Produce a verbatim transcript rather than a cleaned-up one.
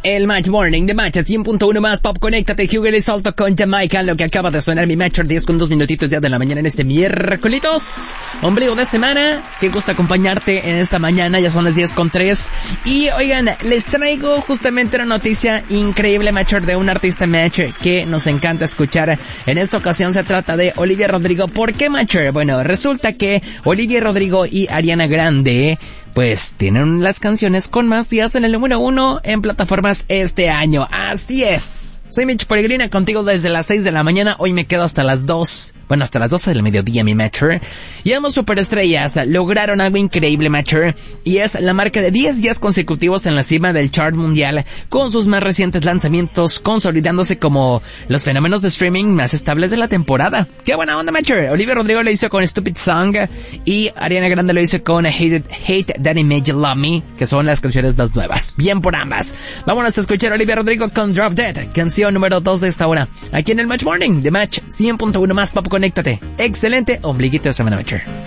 el Match Morning de Match cien punto uno más Pop. Conéctate, Hugo y Salto con Jamaica, lo que acaba de sonar mi Match diez con dos minutitos ya de la mañana en este miércoles, ombligo de semana. Qué gusto acompañarte en esta mañana, ya son las diez con tres. Y oigan, les traigo justamente una noticia increíble, Matcher, de un artista Match que nos encanta escuchar. En esta ocasión se trata de Olivia Rodrigo. ¿Por qué, Matcher? Bueno, resulta que Olivia Rodrigo y Ariana Grande pues tienen las canciones con más días en el número uno en plataformas este año. Así es. Soy Mitch Peregrina contigo desde las seis de la mañana. Hoy me quedo hasta las dos. Bueno, hasta las doce del mediodía, mi Matcher. Y ambos superestrellas lograron algo increíble, Matcher. Y es la marca de diez días consecutivos en la cima del chart mundial, con sus más recientes lanzamientos consolidándose como los fenómenos de streaming más estables de la temporada. ¡Qué buena onda, Matcher! Olivia Rodrigo lo hizo con Stupid Song y Ariana Grande lo hizo con Hate, Hate That It Made You Love Me, que son las canciones más nuevas. Bien por ambas. Vámonos a escuchar a Olivia Rodrigo con Drop Dead, canción número dos de esta hora, aquí en el Match Morning de Match cien punto uno más Pop. Conéctate. Excelente ombliguito de semana, Matcher.